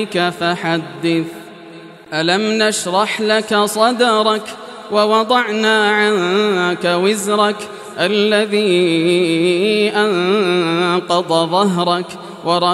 فحدث. ألم نشرح لك صدرك ووضعنا عنك وزرك الذي أنقض ظهرك